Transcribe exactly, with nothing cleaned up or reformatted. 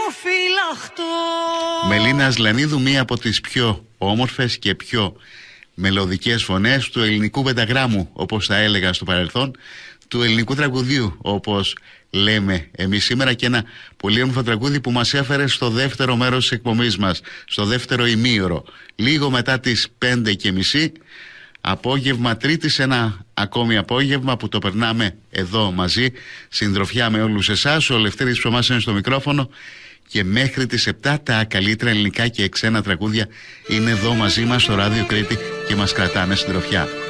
φυλαχτώ. Μελίνα Ασλανίδου, μία από τις πιο όμορφες και πιο μελωδικές φωνές του ελληνικού πενταγράμμου, όπως θα έλεγα στο παρελθόν, του ελληνικού τραγουδίου, όπως λέμε εμείς σήμερα, και ένα πολύ όμορφο τραγούδι που μας έφερε στο δεύτερο μέρος της εκπομπής μας, στο δεύτερο ημίωρο, λίγο μετά τις πέντε και μισή, απόγευμα Τρίτης, ένα ακόμη απόγευμα που το περνάμε εδώ μαζί, συντροφιά με όλους εσάς. Ο Λευτέρης Ψωμάς είναι στο μικρόφωνο και μέχρι τις επτά τα καλύτερα ελληνικά και ξένα τραγούδια είναι εδώ μαζί μας στο Ράδιο Κρήτη και μας κρατάνε συντροφιά.